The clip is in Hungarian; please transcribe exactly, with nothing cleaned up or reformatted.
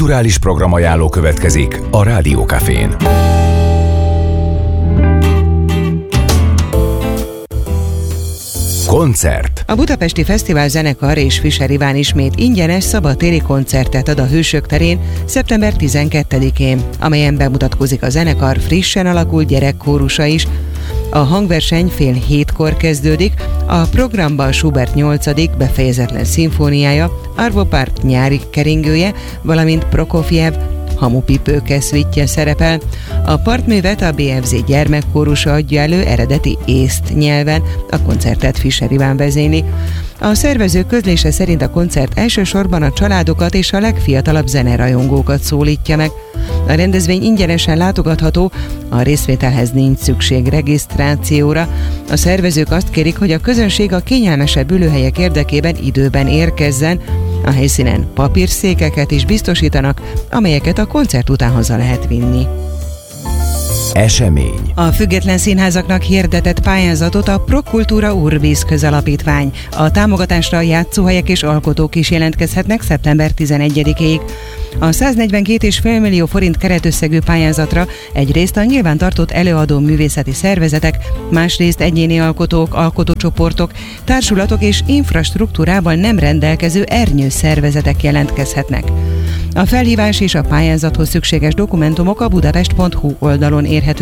Kulturális programajánló következik a Rádió Cafén. Koncert. A Budapesti Fesztivál Zenekar és Fischer Iván ismét ingyenes szabadtéri koncertet ad a Hősök terén szeptember tizenkettedikén, amelyen bemutatkozik a zenekar frissen alakult gyerekkórusa is. A hangverseny fél hétkor kezdődik, a programban Schubert nyolcadik befejezetlen szimfóniája, Arvo Pärt nyári keringője, valamint Prokofjev Hamupipőke szvitje szerepel. A partművet a bé ef zé gyermekkórusa adja elő eredeti észt nyelven, a koncertet Fischer Iván vezényli. A szervezők közlése szerint a koncert elsősorban a családokat és a legfiatalabb zenerajongókat szólítja meg. A rendezvény ingyenesen látogatható, a részvételhez nincs szükség regisztrációra. A szervezők azt kérik, hogy a közönség a kényelmesebb ülőhelyek érdekében időben érkezzen. A helyszínen papírszékeket is biztosítanak, amelyeket a koncert után haza lehet vinni. Esemény. A független színházaknak hirdetett pályázatot a Prokultúra Urbis közalapítvány. A támogatásra játszóhelyek és alkotók is jelentkezhetnek szeptember tizenegyedikéig. A száznegyvenkét egész öt millió forint keretösszegű pályázatra egyrészt a nyilvántartott előadó művészeti szervezetek, másrészt egyéni alkotók, alkotócsoportok, társulatok és infrastruktúrával nem rendelkező ernyő szervezetek jelentkezhetnek. A felhívás és a pályázathoz szükséges dokumentumok a budapest pont hu oldalon érhetők